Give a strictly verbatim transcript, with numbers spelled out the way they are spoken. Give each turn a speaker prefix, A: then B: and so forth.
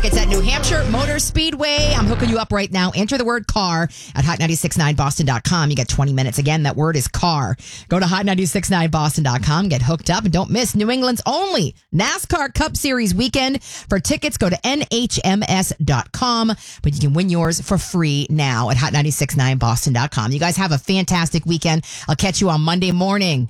A: It's at New Hampshire Motor Speedway. I'm hooking you up right now. Enter the word car at hot nine six nine boston dot com. You get twenty minutes. Again, that word is car. Go to hot nine six nine boston dot com. Get hooked up and don't miss New England's only NASCAR Cup Series weekend. For tickets, go to N H M S dot com. But you can win yours for free now at hot nine six nine boston dot com. You guys have a fantastic weekend. I'll catch you on Monday morning.